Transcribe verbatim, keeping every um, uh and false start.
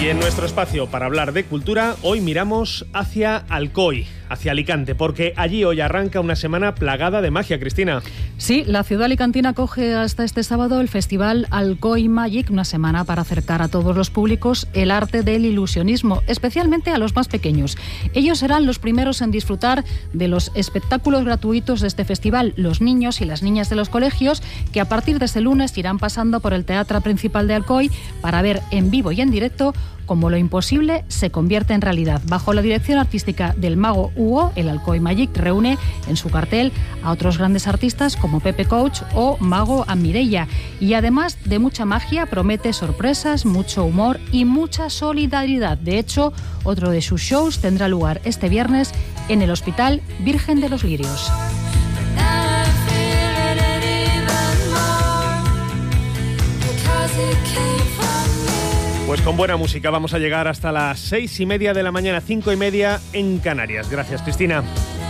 Y en nuestro espacio para hablar de cultura, hoy miramos hacia Alcoy, hacia Alicante, porque allí hoy arranca una semana plagada de magia, Cristina. Sí, la ciudad alicantina acoge hasta este sábado el festival Alcoy Magic, una semana para acercar a todos los públicos el arte del ilusionismo, especialmente a los más pequeños. Ellos serán los primeros en disfrutar de los espectáculos gratuitos de este festival, los niños y las niñas de los colegios, que a partir de este lunes irán pasando por el Teatro Principal de Alcoy para ver en vivo y en directo cómo lo imposible se convierte en realidad. Bajo la dirección artística del mago Hugo, el Alcoy Magic reúne en su cartel a otros grandes artistas como Pepe Coach o Mago Mireia. Y además de mucha magia, promete sorpresas, mucho humor y mucha solidaridad. De hecho, otro de sus shows tendrá lugar este viernes en el Hospital Virgen de los Lirios. Pues con buena música vamos a llegar hasta las seis y media de la mañana, cinco y media en Canarias. Gracias, Cristina.